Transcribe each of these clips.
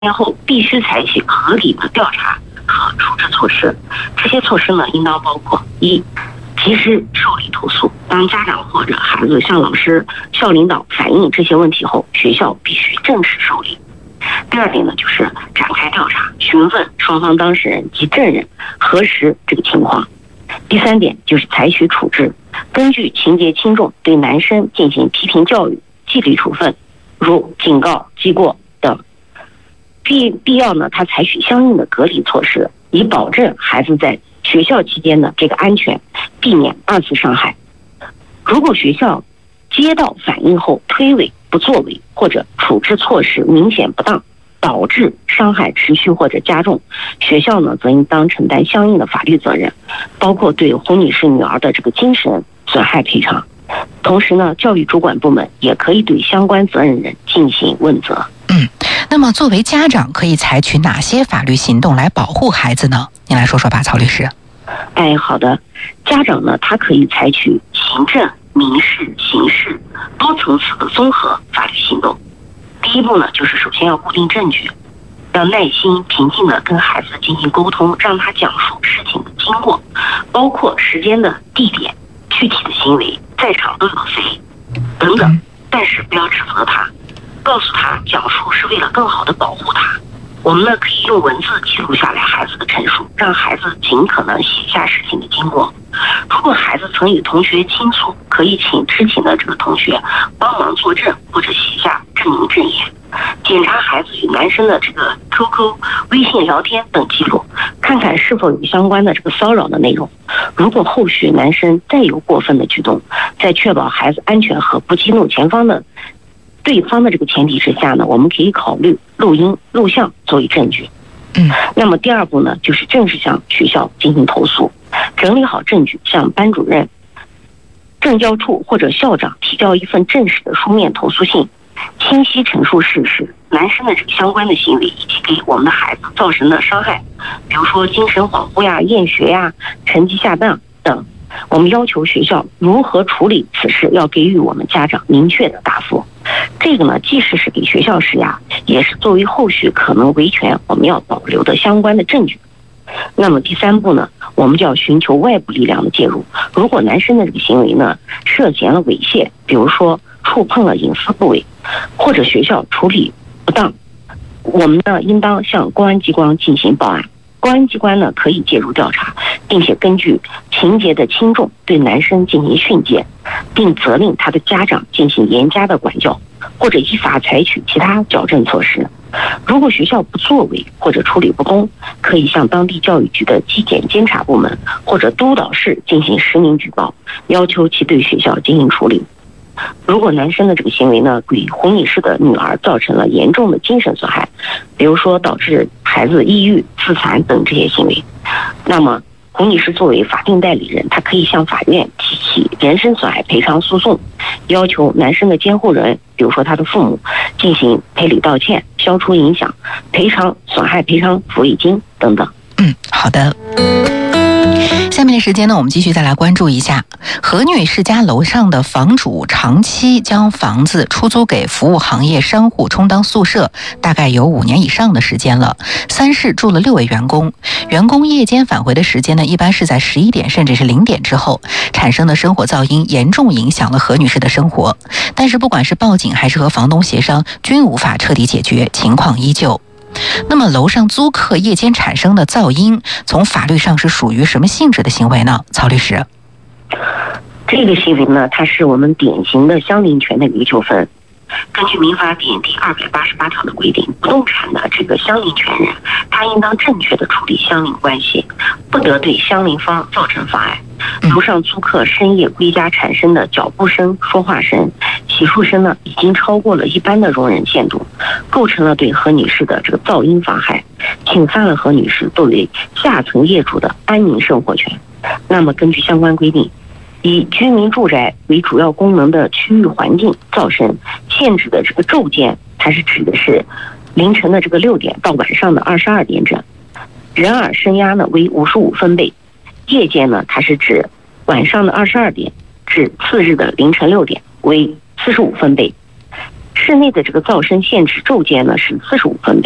年后必须采取合理的调查和处置措施。这些措施呢，应当包括：一、及时受理投诉。当家长或者孩子向老师、校领导反映这些问题后，学校必须正式受理。第二点呢，就是展开调查，询问双方当事人及证人核实这个情况。第三点就是采取处置，根据情节轻重对男生进行批评教育、纪律处分，如警告、记过等。必要呢，他采取相应的隔离措施，以保证孩子在学校期间的这个安全，避免二次伤害。如果学校接到反映后推诿不作为，或者处置措施明显不当，导致伤害持续或者加重，学校呢则应当承担相应的法律责任，包括对胡女士女儿的这个精神损害赔偿。同时呢，教育主管部门也可以对相关责任人进行问责。 那么作为家长可以采取哪些法律行动来保护孩子呢？您来说说吧，曹律师。 好的，家长呢，他可以采取行政、民事、刑事多层次的综合法律行动。第一步呢，就是首先要固定证据，要耐心平静地跟孩子进行沟通，让他讲述事情的经过，包括时间的地点、具体的行为、在场都有谁等等，但是不要指责他，告诉他讲述是为了更好地保护他。我们呢可以用文字记录下来孩子的陈述，让孩子尽可能写下事情的经过。如果孩子曾与同学倾诉，可以请知情的这个同学帮忙作证，或者写下证明证言。检查孩子与男生的这个 QQ、微信聊天等记录，看看是否有相关的这个骚扰的内容。如果后续男生再有过分的举动，在确保孩子安全和不激怒对方的这个前提之下呢，我们可以考虑录音、录像作为证据。那么第二步呢，就是正式向学校进行投诉，整理好证据，向班主任、政教处或者校长提交一份正式的书面投诉信，清晰陈述事实、男生的这个相关的行为以及给我们的孩子造成的伤害，比如说精神恍惚呀、厌学呀、成绩下降等。我们要求学校如何处理此事，要给予我们家长明确的答复。这个呢，既是给学校施压，也是作为后续可能维权我们要保留的相关的证据。那么第三步呢，我们就要寻求外部力量的介入。如果男生的这个行为呢涉嫌了猥亵，比如说触碰了隐私部位，或者学校处理不当，我们呢应当向公安机关进行报案。公安机关呢可以介入调查，并且根据情节的轻重对男生进行训诫，并责令他的家长进行严加的管教，或者依法采取其他矫正措施。如果学校不作为或者处理不公，可以向当地教育局的纪检监察部门或者督导室进行实名举报，要求其对学校进行处理。如果男生的这个行为呢，给胡女士的女儿造成了严重的精神损害，比如说导致孩子抑郁、自残等这些行为，那么胡女士作为法定代理人，她可以向法院提起人身损害赔偿诉讼，要求男生的监护人，比如说他的父母，进行赔礼道歉、消除影响、赔偿损害赔偿抚慰金等等。 好的。下面的时间呢，我们继续再来关注一下何女士家楼上的房主长期将房子出租给服务行业商户充当宿舍，大概有5年以上的时间了。3室住了6位员工，员工夜间返回的时间呢，一般是在11点甚至是0点之后，产生的生活噪音严重影响了何女士的生活。但是不管是报警还是和房东协商，均无法彻底解决，情况依旧。那么楼上租客夜间产生的噪音，从法律上是属于什么性质的行为呢？曹律师。 这个行为呢，它是我们典型的相邻权的一个纠纷。根据民法典第288条的规定，不动产的这个相邻权人，他应当正确的处理相邻关系，不得对相邻方造成妨碍。楼上租客深夜归家产生的脚步声、说话声、洗漱声呢，已经超过了一般的容忍限度，构成了对何女士的这个噪音妨害，侵犯了何女士作为下层业主的安宁生活权。那么根据相关规定，以居民住宅为主要功能的区域环境噪声限制的这个昼间，它是指的是凌晨的这个6点到晚上的22点整，人耳声压呢为55分贝；夜间呢，它是指晚上的22点至次日的凌晨6点为45分贝。室内的这个噪声限制昼间呢是45分贝，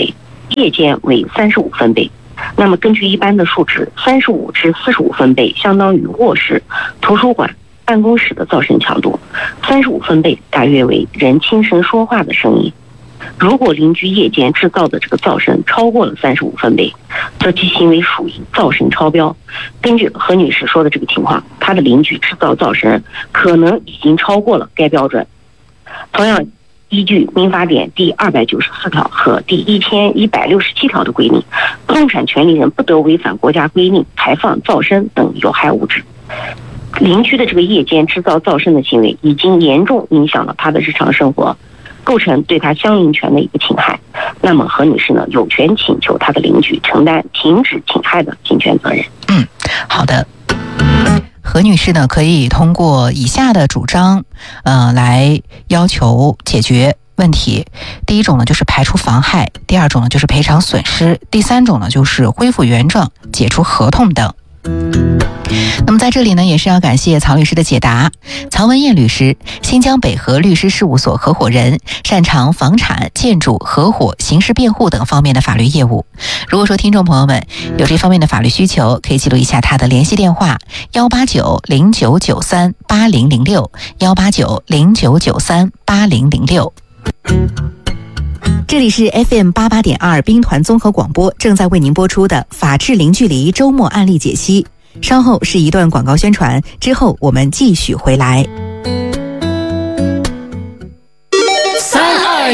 夜间为35分贝。那么根据一般的数值，35至45分贝相当于卧室、图书馆、办公室的噪声强度，35分贝大约为人轻声说话的声音。如果邻居夜间制造的这个噪声超过了35分贝，则其行为属于噪声超标。根据何女士说的这个情况，她的邻居制造噪声可能已经超过了该标准。同样，依据民法典第294条和第1167条的规定，不动产权利人不得违反国家规定排放噪声等有害物质。邻居的这个夜间制造噪声的行为已经严重影响了他的日常生活，构成对他相邻权的一个侵害。那么何女士呢，有权请求她的邻居承担停止侵害的侵权责任。 好的。何女士呢，可以通过以下的主张，来要求解决问题。第一种呢，就是排除妨害；第二种呢，就是赔偿损失；第三种呢，就是恢复原状、解除合同等。那么在这里呢，也是要感谢曹律师的解答。曹文燕律师，新疆北河律师事务所合伙人，擅长房产、建筑、合伙、刑事辩护等方面的法律业务。如果说听众朋友们有这方面的法律需求，可以记录一下他的联系电话：18909938006，18909938006。这里是 FM88.2 兵团综合广播，正在为您播出的法治零距离周末案例解析。稍后是一段广告宣传，之后我们继续回来。